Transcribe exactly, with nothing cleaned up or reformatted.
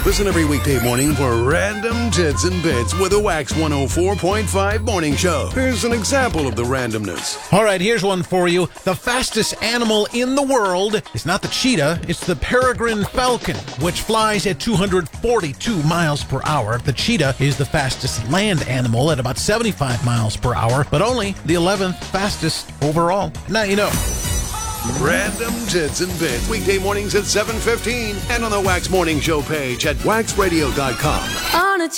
Listen every weekday morning for Random Tits and Bits with a Wax one oh four point five morning show. Here's an example of the randomness. All right, here's one for you. The fastest animal in the world is not the cheetah, it's the peregrine falcon, which flies at two hundred forty-two miles per hour. The cheetah is the fastest land animal at about seventy-five miles per hour, but only the eleventh fastest overall. Now you know. Random Tits and Bits, weekday mornings at seven fifteen and on the Wax Morning Show page at wax radio dot com. On a